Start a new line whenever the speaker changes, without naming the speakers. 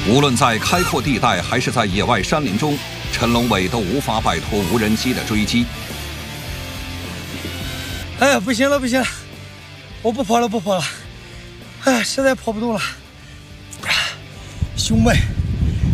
无论在开阔地带还是在野外山林中，陈龙伟都无法摆脱无人机的追击。
哎呀，不行了，不行了，我不跑了，不跑了，哎，实在跑不动了，兄妹。